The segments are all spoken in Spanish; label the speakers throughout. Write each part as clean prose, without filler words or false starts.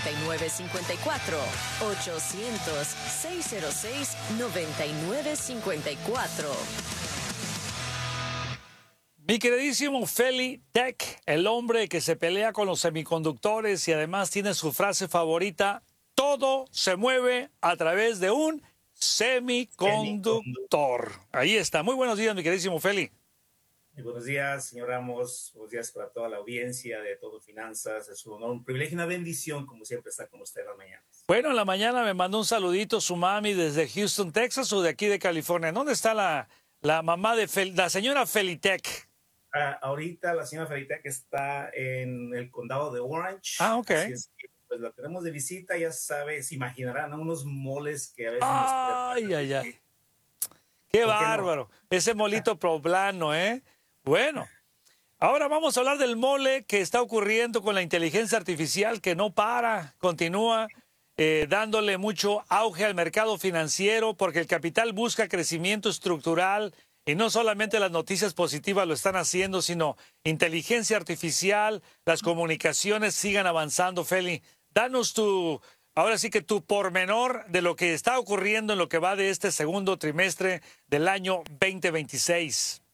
Speaker 1: 800-606-9954. 800-606-9954.
Speaker 2: Mi queridísimo Feli Tech, el hombre que se pelea con los semiconductores y además tiene su frase favorita: todo se mueve a través de un semiconductor. Ahí está. Muy buenos días, mi queridísimo Feli.
Speaker 3: Muy buenos días, señor Ramos. Buenos días para toda la audiencia de Todo Finanzas. Es un honor, un privilegio y una bendición, como siempre, estar con usted en las mañanas.
Speaker 2: Bueno, en la mañana me mandó un saludito su mami desde Houston, Texas, o de aquí de California. ¿Dónde está la mamá de la señora Felitech?
Speaker 3: Ahorita la señora Felitech está en el condado de Orange.
Speaker 2: Ah, ok.
Speaker 3: Así es que, pues la tenemos de visita, ya sabe, se imaginarán, ¿no? Unos moles que a veces
Speaker 2: Ay, ay, ay. Qué bárbaro. No? Ese molito poblano, ¿eh? Bueno, ahora vamos a hablar del mole que está ocurriendo con la inteligencia artificial, que no para, continúa dándole mucho auge al mercado financiero, porque el capital busca crecimiento estructural. Y no solamente las noticias positivas lo están haciendo, sino inteligencia artificial, las comunicaciones sigan avanzando. Feli, danos ahora sí que tu pormenor de lo que está ocurriendo en lo que va de este segundo trimestre del año 2026.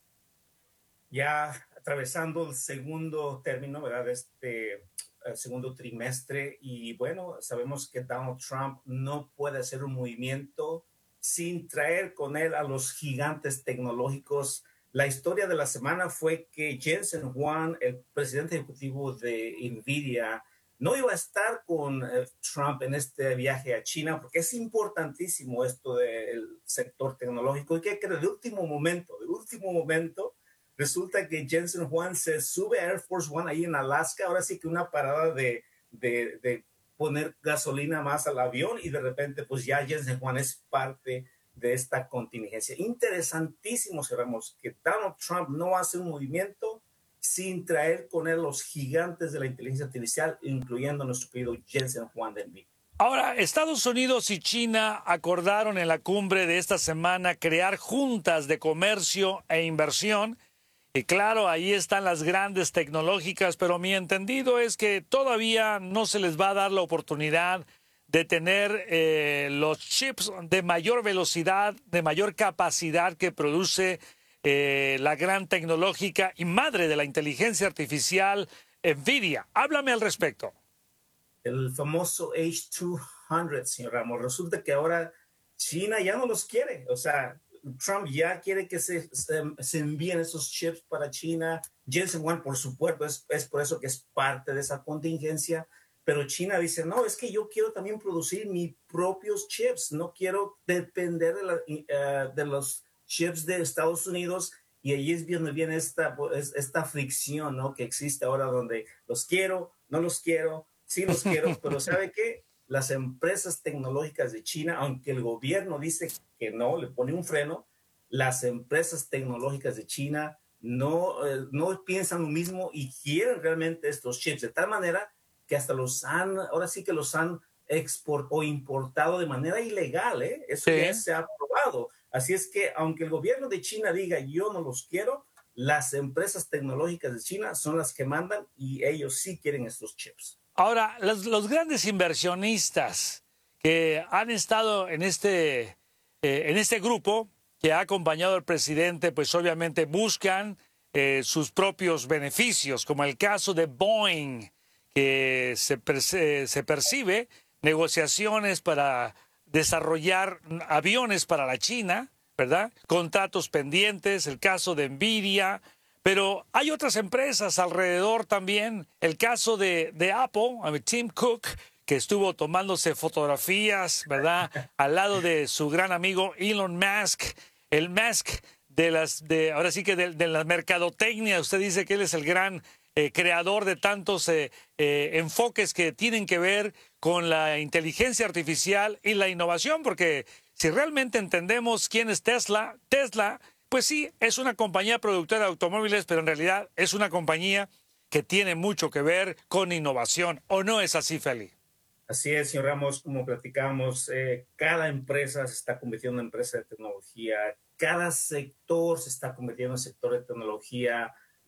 Speaker 3: Ya atravesando el segundo término, ¿verdad? El segundo trimestre. Y bueno, sabemos que Donald Trump no puede hacer un movimiento sin traer con él a los gigantes tecnológicos. La historia de la semana fue que Jensen Huang, el presidente ejecutivo de NVIDIA, no iba a estar con Trump en este viaje a China, porque es importantísimo esto del sector tecnológico. Y que de último momento, resulta que Jensen Huang se sube a Air Force One ahí en Alaska. Ahora sí que una parada de poner gasolina más al avión, y de repente pues ya Jensen Huang es parte de esta contingencia. Interesantísimo, sabemos que Donald Trump no hace un movimiento sin traer con él los gigantes de la inteligencia artificial, incluyendo nuestro querido Jensen Huang de NVIDIA.
Speaker 2: Ahora, Estados Unidos y China acordaron en la cumbre de esta semana crear juntas de comercio e inversión. Y claro, ahí están las grandes tecnológicas, pero mi entendido es que todavía no se les va a dar la oportunidad de tener los chips de mayor velocidad, de mayor capacidad que produce la gran tecnológica y madre de la inteligencia artificial, NVIDIA. Háblame al respecto.
Speaker 3: El famoso H200, señor Ramos. Resulta que ahora China ya no los quiere. O sea, Trump ya quiere que se envíen esos chips para China. Jensen Huang, por supuesto, es por eso que es parte de esa contingencia. Pero China dice, no, es que yo quiero también producir mis propios chips. No quiero depender de los chips de Estados Unidos. Y ahí es donde viene esta fricción, ¿no?, que existe ahora, donde los quiero, no los quiero, sí los quiero. Pero ¿sabe qué? Las empresas tecnológicas de China, aunque el gobierno dice que no, le pone un freno, las empresas tecnológicas de China no piensan lo mismo y quieren realmente estos chips, de tal manera que hasta ahora sí que los han exportado o importado de manera ilegal, ¿eh? Eso ya se ha aprobado. Así es que, aunque el gobierno de China diga yo no los quiero, las empresas tecnológicas de China son las que mandan y ellos sí quieren estos chips.
Speaker 2: Ahora, los grandes inversionistas que han estado en este grupo que ha acompañado al presidente, pues obviamente buscan sus propios beneficios, como el caso de Boeing, que se percibe negociaciones para desarrollar aviones para la China, ¿verdad? Contratos pendientes, el caso de NVIDIA. Pero hay otras empresas alrededor también. El caso de Apple, Tim Cook, que estuvo tomándose fotografías, ¿verdad?, al lado de su gran amigo Elon Musk. El Musk ahora sí que de la mercadotecnia. Usted dice que él es el gran creador de tantos enfoques que tienen que ver con la inteligencia artificial y la innovación, porque si realmente entendemos quién es Tesla, pues sí, es una compañía productora de automóviles, pero en realidad es una compañía que tiene mucho que ver con innovación. ¿O no es así, Feli?
Speaker 3: Así es, señor Ramos, como platicamos, cada empresa se está convirtiendo en empresa de tecnología, cada sector se está convirtiendo en sector de tecnología.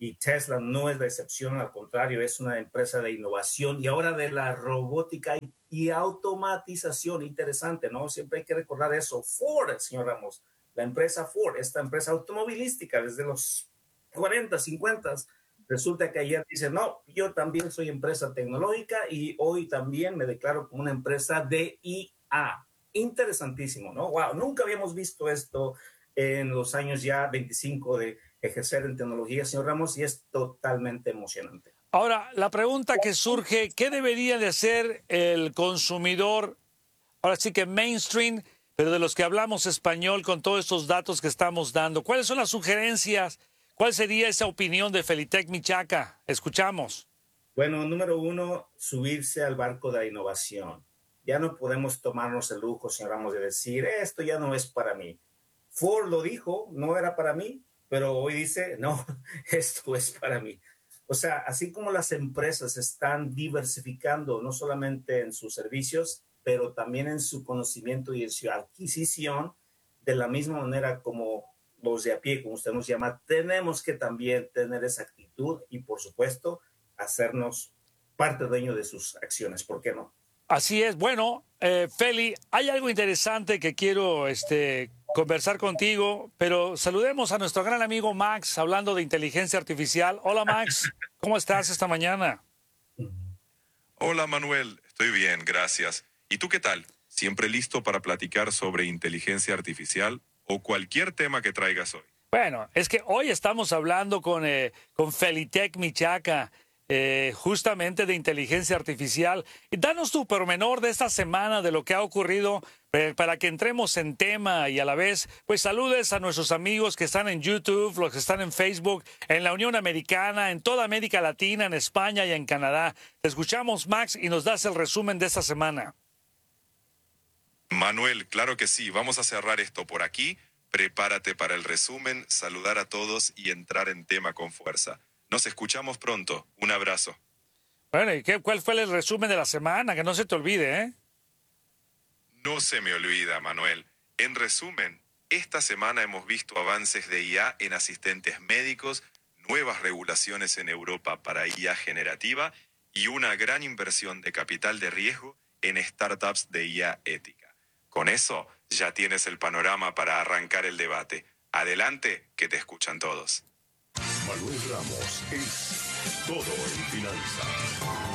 Speaker 3: y Tesla no es la excepción, al contrario, es una empresa de innovación y ahora de la robótica y automatización. Interesante, ¿no? Siempre hay que recordar eso. Ford, señor Ramos, la empresa Ford, esta empresa automovilística desde los 40, 50, resulta que ayer dice, no, yo también soy empresa tecnológica y hoy también me declaro como una empresa de IA. Interesantísimo, ¿no? Wow, nunca habíamos visto esto en los años ya 25 de ejercer en tecnología, señor Ramos, y es totalmente emocionante.
Speaker 2: Ahora, la pregunta que surge, ¿qué debería de hacer el consumidor, ahora sí que mainstream, pero de los que hablamos español con todos estos datos que estamos dando? ¿Cuáles son las sugerencias? ¿Cuál sería esa opinión de Felitec Michaca? Escuchamos.
Speaker 3: Bueno, número uno, subirse al barco de la innovación. Ya no podemos tomarnos el lujo, señor Ramos, de decir, esto ya no es para mí. Ford lo dijo, no era para mí, pero hoy dice, no, esto es para mí. O sea, así como las empresas están diversificando, no solamente en sus servicios, pero también en su conocimiento y en su adquisición, de la misma manera como los de a pie, como usted nos llama, tenemos que también tener esa actitud y, por supuesto, hacernos parte dueño de sus acciones. ¿Por qué no?
Speaker 2: Así es. Bueno, Feli, hay algo interesante que quiero conversar contigo, pero saludemos a nuestro gran amigo Max, hablando de inteligencia artificial. Hola Max, ¿cómo estás esta mañana?
Speaker 1: Hola Manuel, estoy bien, gracias. ¿Y tú qué tal? ¿Siempre listo para platicar sobre inteligencia artificial o cualquier tema que traigas hoy?
Speaker 2: Bueno, es que hoy estamos hablando con Felitec Michaca, justamente de inteligencia artificial. Y danos tu pormenor de esta semana, de lo que ha ocurrido, para que entremos en tema y a la vez, pues saludes a nuestros amigos que están en YouTube, los que están en Facebook, en la Unión Americana, en toda América Latina, en España y en Canadá. Te escuchamos, Max, y nos das el resumen de esta semana.
Speaker 1: Manuel, claro que sí, vamos a cerrar esto por aquí. Prepárate para el resumen, saludar a todos y entrar en tema con fuerza. Nos escuchamos pronto. Un abrazo.
Speaker 2: Bueno, ¿y cuál fue el resumen de la semana? Que no se te olvide, ¿eh?
Speaker 1: No se me olvida, Manuel. En resumen, esta semana hemos visto avances de IA en asistentes médicos, nuevas regulaciones en Europa para IA generativa y una gran inversión de capital de riesgo en startups de IA ética. Con eso, ya tienes el panorama para arrancar el debate. Adelante, que te escuchan todos.
Speaker 4: Manuel Ramos es todo en finanzas.